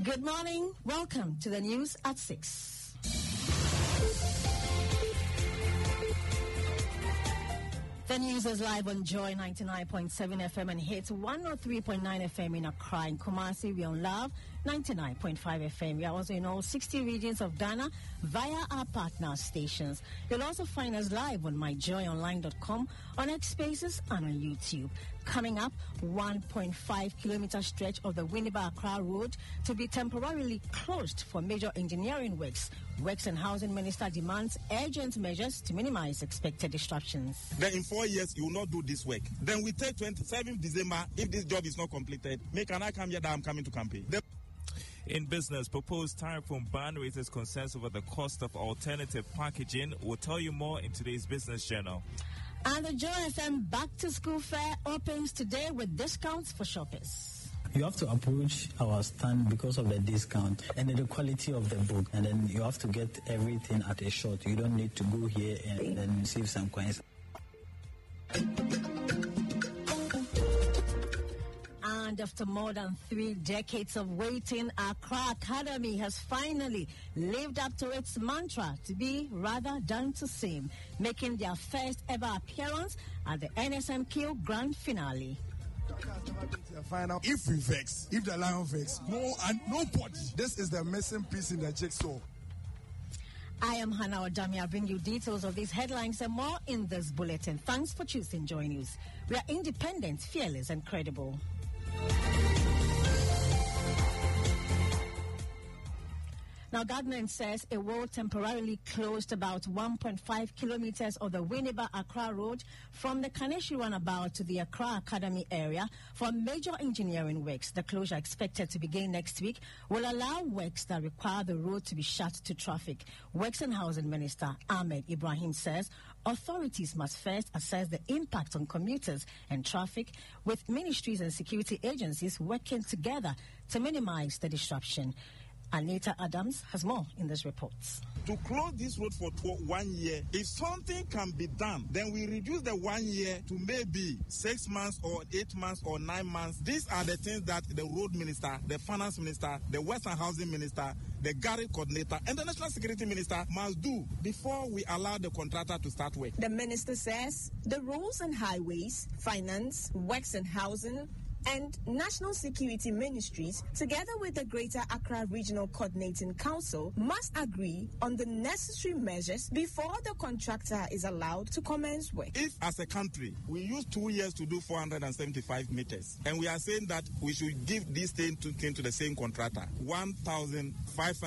Good morning. Welcome to the news at 6. The news is live on Joy 99.7 FM and hits 103.9 FM in Accra and Kumasi. We on Love 99.5 FM. We are also in all 60 regions of Ghana via our partner stations. You'll also find us live on myjoyonline.com, on X Spaces and on YouTube. Coming up, 1.5 kilometer stretch of the Winneba Accra Road to be temporarily closed for major engineering works. Works and Housing Minister demands urgent measures to minimize expected disruptions. Then in 4 years, you will not do this work. Then we take 27th December, if this job is not completed, can I come here that I'm coming to campaign? In business, proposed tariff on ban raises concerns over the cost of alternative packaging. We'll tell you more in today's Business Journal. And the Joy FM Back to School Fair opens today with discounts for shoppers. You have to approach our stand because of the discount and the quality of the book. And then you have to get everything at a shot. You don't need to go here and then save some coins. And after more than 3 decades of waiting, Accra Academy has finally lived up to its mantra to be rather than to seem, making their first ever appearance at the NSMQ Grand Finale. If we vex, if the lion vex, nobody. This is the missing piece in the jigsaw. I am Hannah Odami. I'll bring you details of these headlines and more in this bulletin. Thanks for choosing Joy News. We are independent, fearless, and credible. Now, government says it will temporarily close about 1.5 kilometers of the Winneba Accra Road from the Kaneshi Runabout to the Accra Academy area for major engineering works. The closure, expected to begin next week, will allow works that require the road to be shut to traffic. Works and Housing Minister Ahmed Ibrahim says authorities must first assess the impact on commuters and traffic, with ministries and security agencies working together to minimize the disruption. Anita Adams has more in this report. To close this road for 1 year, if something can be done, then we reduce the 1 year to maybe 6 months or 8 months or 9 months. These are the things that the road minister, the finance minister, the Western Housing Minister, the Garrett coordinator, and the National Security Minister must do before we allow the contractor to start work. The minister says the roads and highways, finance, works and housing, and National Security Ministries, together with the Greater Accra Regional Coordinating Council, must agree on the necessary measures before the contractor is allowed to commence work. If, as a country, we use 2 years to do 475 meters, and we are saying that we should give this thing to the same contractor, 1,500